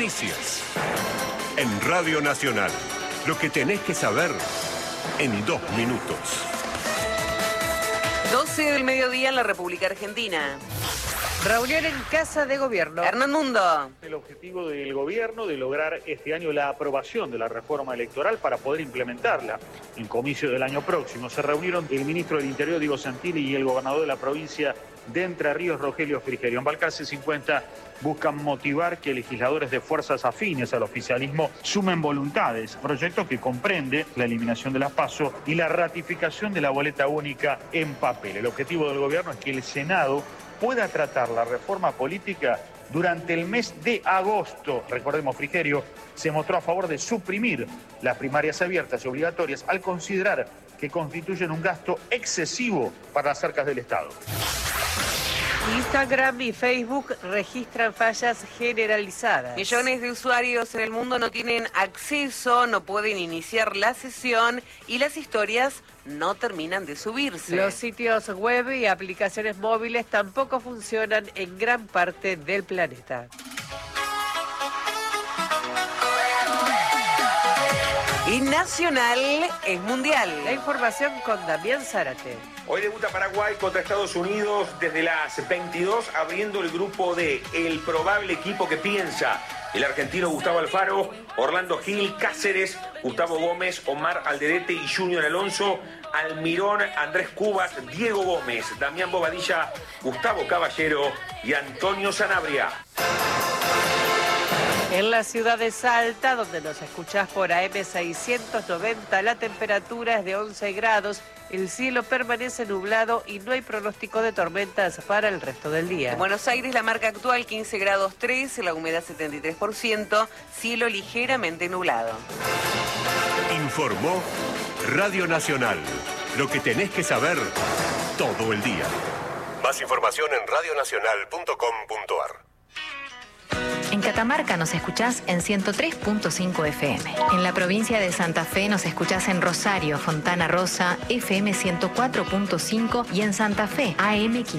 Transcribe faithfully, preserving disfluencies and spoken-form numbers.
Noticias. En Radio Nacional. Lo que tenés que saber en dos minutos. doce del mediodía en la República Argentina. Reunión en Casa de Gobierno. Hernán Mundo. El objetivo del gobierno de lograr este año la aprobación de la reforma electoral para poder implementarla en comicio del año próximo. Se reunieron el ministro del Interior, Diego Santilli, y el gobernador de la provincia de Entre Ríos, Rogelio Frigerio. En Balcarce cincuenta buscan motivar que legisladores de fuerzas afines al oficialismo sumen voluntades, proyecto que comprende la eliminación de las PASO y la ratificación de la boleta única en papel. El objetivo del gobierno es que el Senado pueda tratar la reforma política durante el mes de agosto. Recordemos, Frigerio se mostró a favor de suprimir las primarias abiertas y obligatorias al considerar que constituyen un gasto excesivo para las arcas del Estado. Instagram y Facebook registran fallas generalizadas. Millones de usuarios en el mundo no tienen acceso, no pueden iniciar la sesión y las historias no terminan de subirse. Los sitios web y aplicaciones móviles tampoco funcionan en gran parte del planeta. Y Nacional es mundial. La información con Damián Zárate. Hoy debuta Paraguay contra Estados Unidos desde las veintidós, abriendo el grupo D. El probable equipo que piensa: el argentino Gustavo Alfaro, Orlando Gil, Cáceres, Gustavo Gómez, Omar Alderete y Junior Alonso, Almirón, Andrés Cubas, Diego Gómez, Damián Bobadilla, Gustavo Caballero y Antonio Sanabria. En la ciudad de Salta, donde nos escuchás por A M seiscientos noventa, la temperatura es de once grados, el cielo permanece nublado y no hay pronóstico de tormentas para el resto del día. En Buenos Aires, la marca actual quince grados tres, la humedad setenta y tres por ciento, cielo ligeramente nublado. Informó Radio Nacional. Lo que tenés que saber todo el día. Más información en radio nacional punto com punto ar. En Catamarca nos escuchás en ciento tres punto cinco F M. En la provincia de Santa Fe nos escuchás en Rosario, Fontana Rosa, F M ciento cuatro punto cinco y en Santa Fe, A M quinientos.